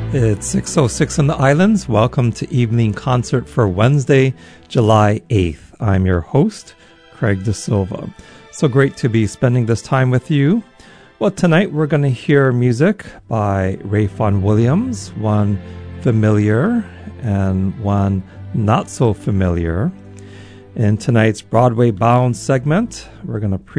It's 6:06 in the islands. Welcome to Evening Concert for Wednesday, July 8th. I'm your host, Craig De Silva. So great to be spending this time with you. Well, tonight we're going to hear music by Ray Vaughan Williams, one familiar and one not so familiar. In tonight's Broadway Bound segment, we're going to